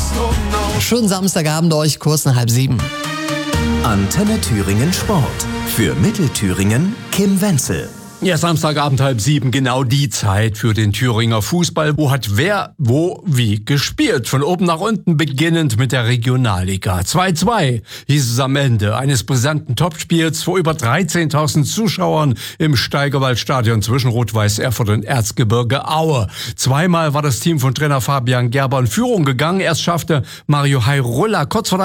Schönen Samstagabend euch, kurz nach 6:30. Antenne Thüringen Sport. Für Mittelthüringen Kim Wenzel. Ja, Samstagabend 6:30, genau die Zeit für den Thüringer Fußball. Wo hat wer, wo, wie gespielt? Von oben nach unten, beginnend mit der Regionalliga. 2:2 hieß es am Ende eines brisanten Topspiels vor über 13.000 Zuschauern im Steigerwaldstadion zwischen Rot-Weiß Erfurt und Erzgebirge Aue. Zweimal war das Team von Trainer Fabian Gerber in Führung gegangen. Erst schaffte Mario Hairulla kurz vor